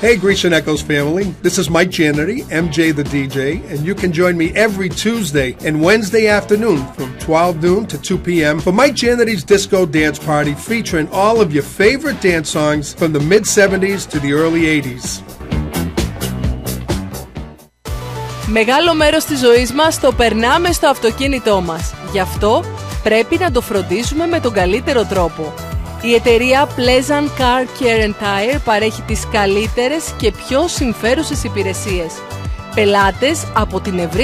Hey, Grecian Echoes family. This is Mike Jannety, MJ the DJ, and you can join me every Tuesday and Wednesday afternoon from 12 noon to 2 p.m. for Mike Jannety's Disco Dance Party, featuring all of your favorite dance songs from the mid-70s to the early 80s. Μεγάλο μέρος της ζωής μας το περνάμε στο αυτοκίνητό μας. Γι' αυτό πρέπει να το φροντίσουμε με τον καλύτερο τρόπο. Η εταιρεία Pleasant Car Care and Tire παρέχει τις καλύτερες και πιο συμφέρουσες υπηρεσίες. Πελάτες από την ευρύ